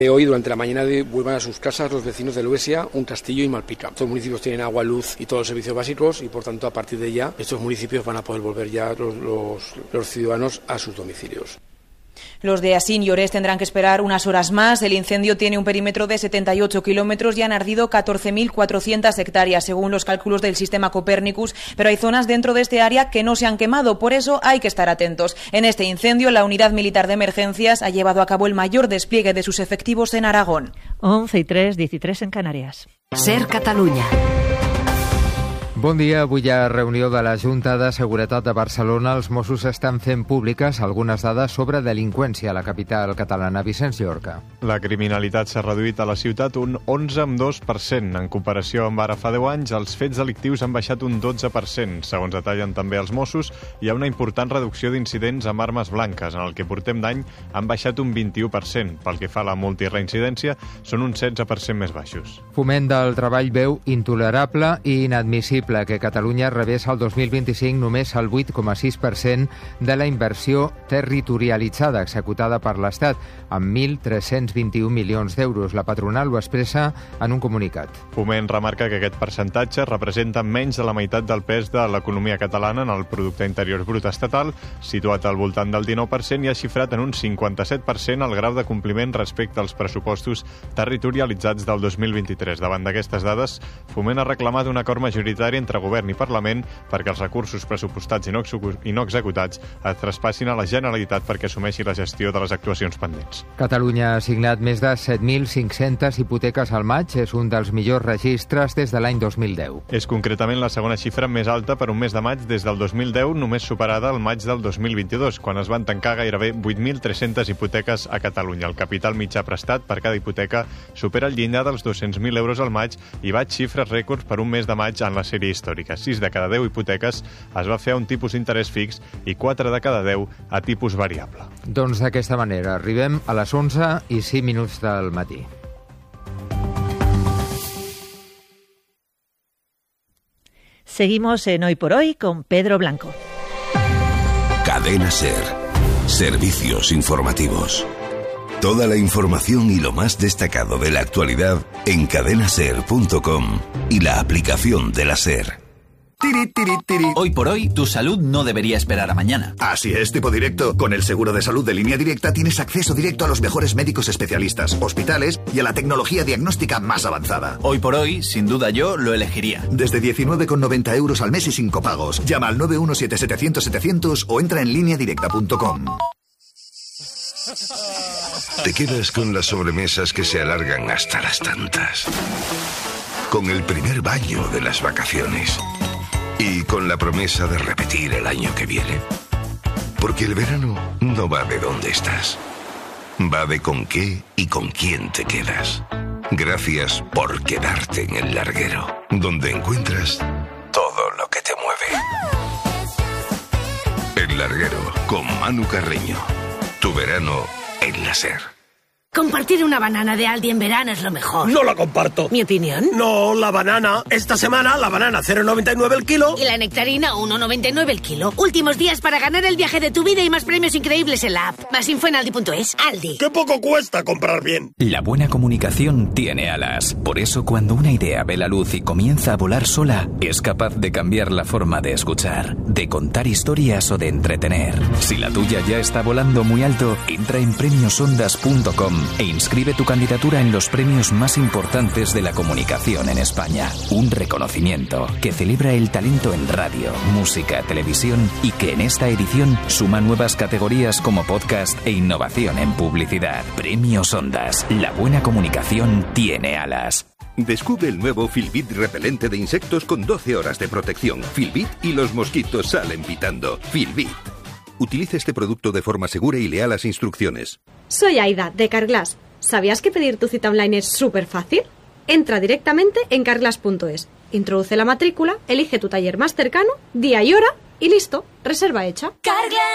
Hoy, durante la mañana, vuelvan a sus casas los vecinos de Luesia, Un Castillo y Malpica. Estos municipios tienen agua, luz y todos los servicios básicos y, por tanto, a partir de ya, estos municipios van a poder volver ya los ciudadanos a sus domicilios. Los de Asín y Orés tendrán que esperar unas horas más. El incendio tiene un perímetro de 78 kilómetros y han ardido 14.400 hectáreas, según los cálculos del sistema Copernicus, pero hay zonas dentro de este área que no se han quemado, por eso hay que estar atentos. En este incendio, la Unidad Militar de Emergencias ha llevado a cabo el mayor despliegue de sus efectivos en Aragón. 11:03, 13 en Canàries. Ser Catalunya. Bon dia. Avui hi ha reunió de la Junta de Seguretat de Barcelona. Els Mossos estan fent públiques algunes dades sobre delinqüència a la capital catalana. Vicenç Llorca. La criminalitat s'ha reduït a la ciutat un 11,2%. En comparació amb ara fa 10 anys, els fets delictius han baixat un 12%. Segons detallen també els Mossos, hi ha una important reducció d'incidents amb armes blanques. En el que portem d'any han baixat un 21%. Pel que fa a la multireincidència, són un 16% més baixos. Foment del Treball veu intolerable i inadmissible que Catalunya rebés el 2025 només el 8,6% de la inversió territorialitzada executada per l'Estat, amb 1.321 milions d'euros. La patronal ho expressa en un comunicat. Foment remarca que aquest percentatge representa menys de la meitat del pes de l'economia catalana en el producte interior brut estatal, situat al voltant del 19%, i ha xifrat en un 57% el grau de compliment respecte als pressupostos territorialitzats del 2023. Davant d'aquestes dades, Foment ha reclamat un acord majoritari entre Govern i Parlament perquè els recursos pressupostats i no executats es traspassin a la Generalitat perquè assumeixi la gestió de les actuacions pendents. Catalunya ha signat més de 7.500 hipoteques al maig. És un dels millors registres des de l'any 2010. És concretament la segona xifra més alta per un mes de maig des del 2010, només superada al maig del 2022, quan es van tancar gairebé 8.300 hipoteques a Catalunya. El capital mitjà prestat per cada hipoteca supera el llindar dels 200.000 euros al maig i bat xifres rècords per un mes de maig en la sèrie històrica. 6 de cada 10 hipoteques es va fer a un tipus d'interès fix i 4 de cada 10 a tipus variable. Doncs d'aquesta manera arribem a les 11:05 del matí. Seguimos en Hoy por Hoy con Pedro Blanco. Cadena SER. Servicios informativos. Toda la información y lo más destacado de la actualidad en cadenaser.com y la aplicación de la SER. Hoy por hoy, tu salud no debería esperar a mañana. Así es, tipo directo. Con el seguro de salud de Línea Directa tienes acceso directo a los mejores médicos especialistas, hospitales y a la tecnología diagnóstica más avanzada. Hoy por hoy, sin duda yo lo elegiría. Desde 19,90 euros al mes y sin copagos. Llama al 917-700-700 o entra en lineadirecta.com. Te quedas con las sobremesas que se alargan hasta las tantas. Con el primer baño de las vacaciones. Y con la promesa de repetir el año que viene. Porque el verano no va de dónde estás. Va de con qué y con quién te quedas. Gracias por quedarte en el larguero, donde encuentras todo lo que te mueve. El larguero con Manu Carreño. Tu verano en la SER. Compartir una banana de Aldi en verano es lo mejor. No la comparto. ¿Mi opinión? No, la banana. Esta semana la banana 0,99 el kilo. Y la nectarina 1,99 el kilo. Últimos días para ganar el viaje de tu vida y más premios increíbles en la app. Más info en aldi.es. Aldi. ¡Qué poco cuesta comprar bien! La buena comunicación tiene alas. Por eso cuando una idea ve la luz y comienza a volar sola, es capaz de cambiar la forma de escuchar, de contar historias o de entretener. Si la tuya ya está volando muy alto, entra en premiosondas.com e inscribe tu candidatura en los premios más importantes de la comunicación en España. Un reconocimiento que celebra el talento en radio, música, televisión y que en esta edición suma nuevas categorías como podcast e innovación en publicidad. Premios Ondas. La buena comunicación tiene alas. Descubre el nuevo Filbit repelente de insectos con 12 horas de protección. Filbit y los mosquitos salen pitando. Filbit. Utiliza este producto de forma segura y lea las instrucciones. Soy Aida, de Carglass. ¿Sabías que pedir tu cita online es súper fácil? Entra directamente en carglass.es, introduce la matrícula, elige tu taller más cercano, día y hora y listo, reserva hecha.